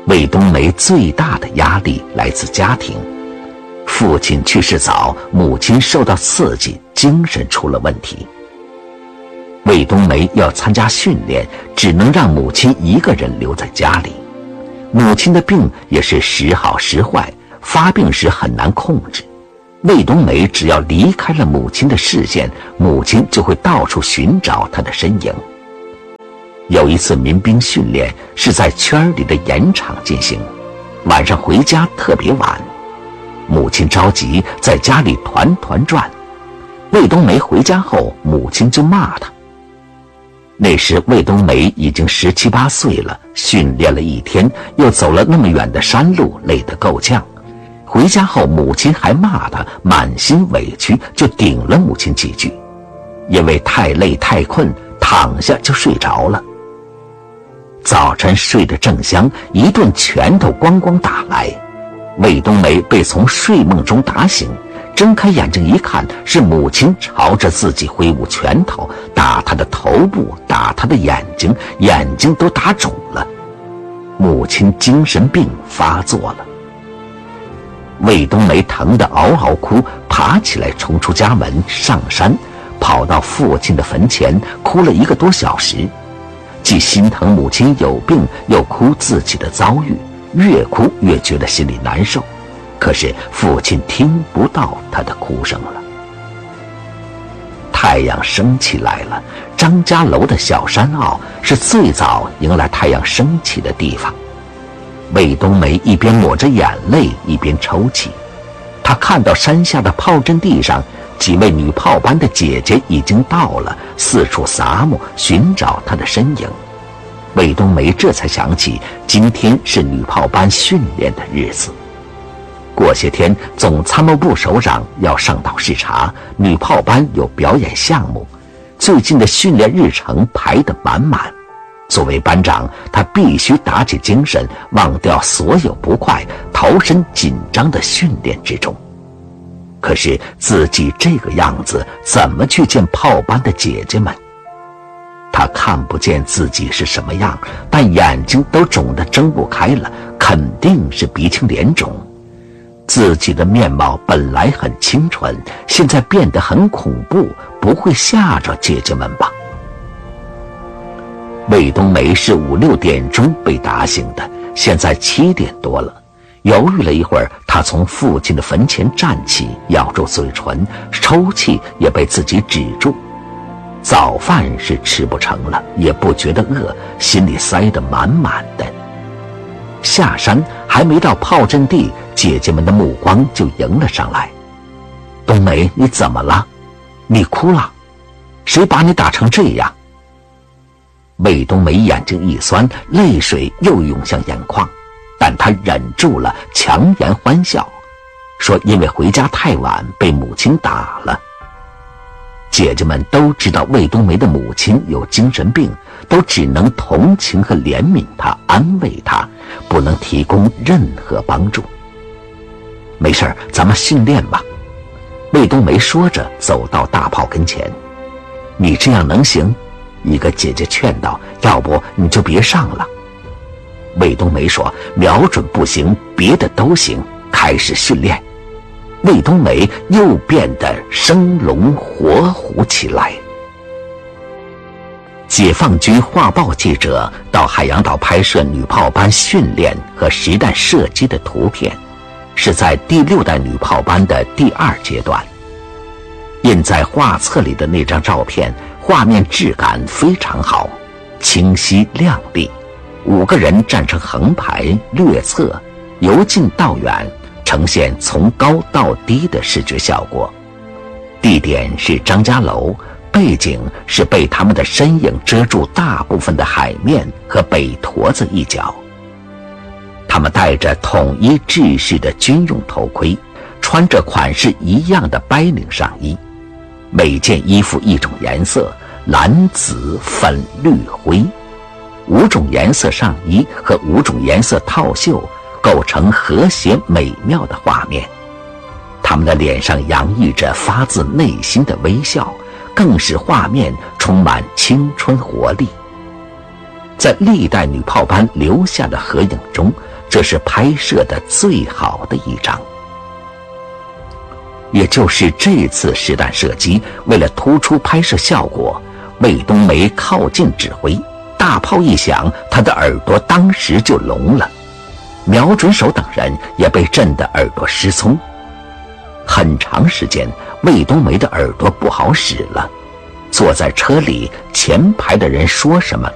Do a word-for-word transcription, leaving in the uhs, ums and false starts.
魏冬梅最大的压力来自家庭，父亲去世早，母亲受到刺激，精神出了问题。魏冬梅要参加训练，只能让母亲一个人留在家里。母亲的病也是时好时坏，发病时很难控制。魏冬梅只要离开了母亲的视线，母亲就会到处寻找她的身影。有一次民兵训练是在圈里的盐场进行，晚上回家特别晚，母亲着急，在家里团团转。魏冬梅回家后，母亲就骂她。那时魏冬梅已经十七八岁了，训练了一天，又走了那么远的山路，累得够呛。回家后母亲还骂她，满心委屈，就顶了母亲几句。因为太累太困，躺下就睡着了。早晨睡得正香，一顿拳头咣咣打来，魏冬梅被从睡梦中打醒，睁开眼睛一看，是母亲朝着自己挥舞拳头，打她的头部，打她的眼睛，眼睛都打肿了。母亲精神病发作了。魏冬梅疼得嗷嗷哭，爬起来冲出家门，上山，跑到父亲的坟前，哭了一个多小时，既心疼母亲有病，又哭自己的遭遇，越哭越觉得心里难受。可是父亲听不到他的哭声了。太阳升起来了，张家楼的小山坳是最早迎来太阳升起的地方。魏冬梅一边抹着眼泪，一边抽泣。她看到山下的炮阵地上，几位女炮班的姐姐已经到了，四处撒木寻找她的身影。魏冬梅这才想起，今天是女炮班训练的日子。过些天总参谋部首长要上岛视察，女炮班有表演项目，最近的训练日程排得满满。作为班长，他必须打起精神，忘掉所有不快，投身紧张的训练之中。可是自己这个样子，怎么去见炮班的姐姐们？他看不见自己是什么样，但眼睛都肿得睁不开了，肯定是鼻青脸肿。自己的面貌本来很清纯，现在变得很恐怖，不会吓着姐姐们吧？魏冬梅是五六点钟被打醒的，现在七点多了。犹豫了一会儿，她从父亲的坟前站起，咬住嘴唇，抽泣也被自己止住。早饭是吃不成了，也不觉得饿，心里塞得满满的。下山还没到炮阵地，姐姐们的目光就迎了上来。冬梅，你怎么了？你哭了？谁把你打成这样？魏冬梅眼睛一酸，泪水又涌向眼眶，但她忍住了，强颜欢笑，说因为回家太晚被母亲打了。姐姐们都知道魏冬梅的母亲有精神病，都只能同情和怜悯她，安慰她，不能提供任何帮助。没事儿，咱们训练吧。魏冬梅说着走到大炮跟前。你这样能行？一个姐姐劝道，要不你就别上了。魏冬梅说，瞄准不行，别的都行，开始训练。魏冬梅又变得生龙活虎起来。解放军画报记者到海洋岛拍摄女炮班训练和实弹射击的图片，是在第六代女炮班的第二阶段。印在画册里的那张照片，画面质感非常好，清晰亮丽。五个人站成横排，略侧，由近到远，呈现从高到低的视觉效果。地点是张家楼，背景是被他们的身影遮住大部分的海面和北坨子一角。他们戴着统一制式的军用头盔，穿着款式一样的白领上衣，每件衣服一种颜色，蓝、紫、粉、绿、灰，五种颜色上衣和五种颜色套袖构成和谐美妙的画面。他们的脸上洋溢着发自内心的微笑，更使画面充满青春活力。在历代女炮班留下的合影中， 这是拍摄的最好的一张。也就是这次实弹射击，为了突出拍摄效果，魏冬梅靠近指挥，大炮一响，他的耳朵当时就聋了，瞄准手等人也被震得耳朵失聪。很长时间，魏冬梅的耳朵不好使了，坐在车里，前排的人说什么